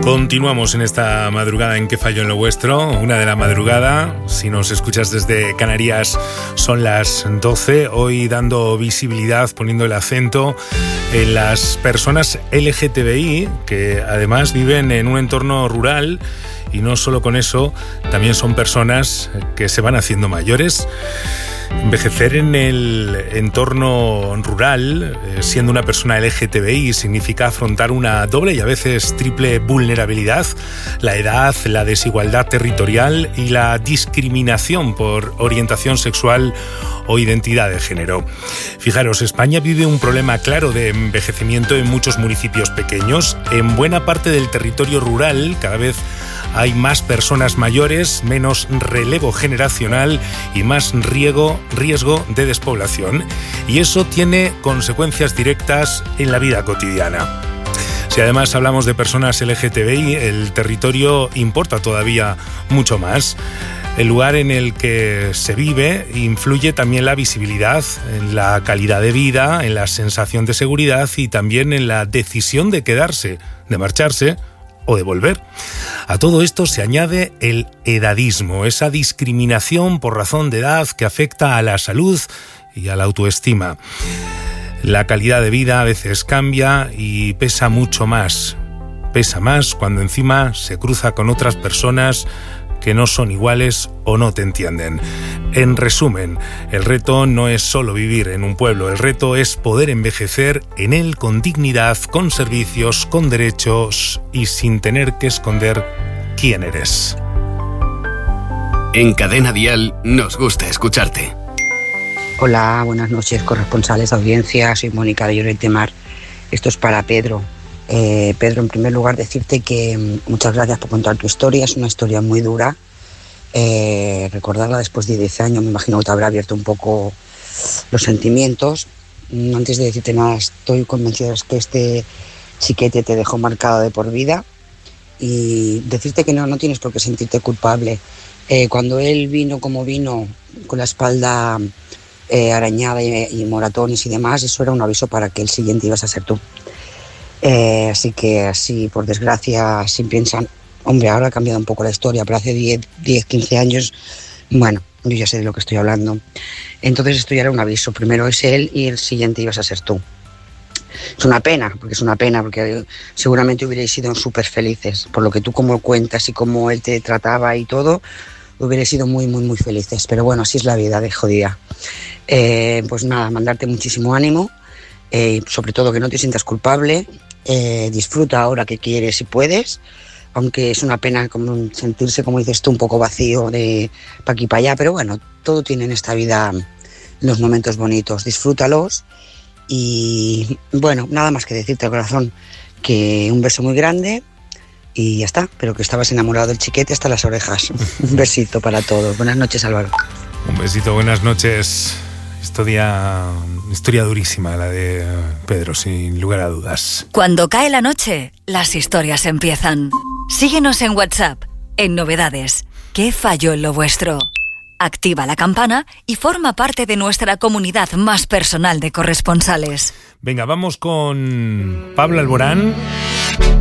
Continuamos en esta madrugada en ¿Qué falló en lo vuestro? Una de la madrugada, si nos escuchas desde Canarias son las 12, hoy dando visibilidad, poniendo el acento en las personas LGTBI que además viven en un entorno rural y no solo con eso, también son personas que se van haciendo mayores. Envejecer en el entorno rural, siendo una persona LGTBI, significa afrontar una doble y a veces triple vulnerabilidad: la edad, la desigualdad territorial y la discriminación por orientación sexual o identidad de género. Fijaros, España vive un problema claro de envejecimiento en muchos municipios pequeños. En buena parte del territorio rural, cada vez hay más personas mayores, menos relevo generacional y más riesgo de despoblación. Y eso tiene consecuencias directas en la vida cotidiana. Si además hablamos de personas LGTBI, el territorio importa todavía mucho más. El lugar en el que se vive influye también la visibilidad, en la calidad de vida, en la sensación de seguridad y también en la decisión de quedarse, de marcharse o de volver. A todo esto se añade el edadismo, esa discriminación por razón de edad que afecta a la salud y a la autoestima. La calidad de vida a veces cambia y pesa mucho más. Pesa más cuando encima se cruza con otras personas que no son iguales o no te entienden. En resumen, el reto no es solo vivir en un pueblo, el reto es poder envejecer en él con dignidad, con servicios, con derechos y sin tener que esconder quién eres. En Cadena Dial nos gusta escucharte. Hola, buenas noches, corresponsales, audiencia, soy Mónica de Lloret de Mar. Esto es para Pedro. Pedro, en primer lugar decirte que muchas gracias por contar tu historia, es una historia muy dura. Recordarla después de 10 años me imagino que te habrá abierto un poco los sentimientos. Antes de decirte nada, estoy convencida de que este chiquete te dejó marcado de por vida y decirte que no tienes por qué sentirte culpable. Cuando él vino como vino, con la espalda arañada y moratones y demás, eso era un aviso para que el siguiente ibas a ser tú. Así que así, por desgracia, si piensan, hombre, ahora ha cambiado un poco la historia, pero hace 10, 15 años, bueno, yo ya sé de lo que estoy hablando. Entonces esto ya era un aviso, primero es él y el siguiente ibas a ser tú. Es una pena, porque seguramente hubierais sido súper felices, por lo que tú como cuentas y cómo él te trataba y todo, hubierais sido muy, muy, muy felices, pero bueno, así es la vida de jodida. Pues nada, mandarte muchísimo ánimo, sobre todo que no te sientas culpable. Disfruta ahora que quieres y puedes, aunque es una pena como sentirse, como dices tú, un poco vacío de pa' aquí para allá, pero bueno, todo tiene en esta vida los momentos bonitos, disfrútalos y bueno, nada más que decirte, corazón, que un beso muy grande y ya está, pero que estabas enamorado del chiquete hasta las orejas. Un besito para todos, buenas noches, Álvaro. Un besito, buenas noches. Historia durísima la de Pedro, sin lugar a dudas. Cuando cae la noche, las historias empiezan. Síguenos en WhatsApp, en Novedades. ¿Qué falló en lo vuestro? Activa la campana y forma parte de nuestra comunidad más personal de corresponsales. Venga, vamos con Pablo Alborán.